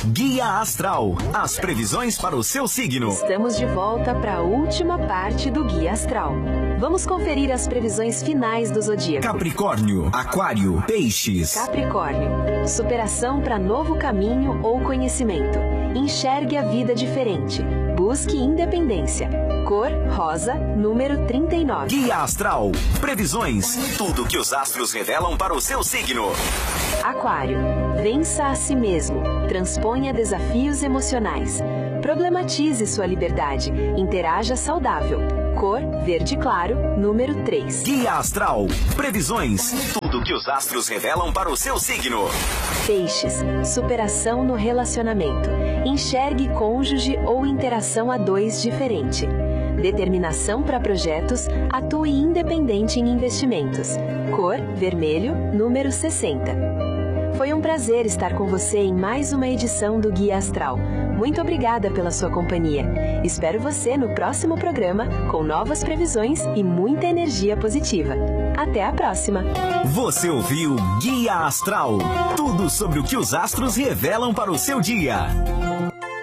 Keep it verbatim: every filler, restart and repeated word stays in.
Guia Astral, as previsões para o seu signo. Estamos de volta para a última parte do Guia Astral. Vamos conferir as previsões finais do zodíaco. Capricórnio, Aquário, Peixes. Capricórnio, superação para novo caminho ou conhecimento. Enxergue a vida diferente. Busque independência. Cor rosa, número trinta e nove. Guia Astral, previsões, tudo que os astros revelam para o seu signo. Aquário, vença a si mesmo, transponha desafios emocionais. Problematize sua liberdade, interaja saudável. Cor verde claro, número três. Guia Astral, previsões, tudo que os astros revelam para o seu signo. Peixes, superação no relacionamento. Enxergue cônjuge ou interação a dois diferente. Determinação para projetos, atue independente em investimentos. Cor vermelho, número sessenta. Foi um prazer estar com você em mais uma edição do Guia Astral. Muito obrigada pela sua companhia. Espero você no próximo programa com novas previsões e muita energia positiva. Até a próxima! Você ouviu Guia Astral, tudo sobre o que os astros revelam para o seu dia.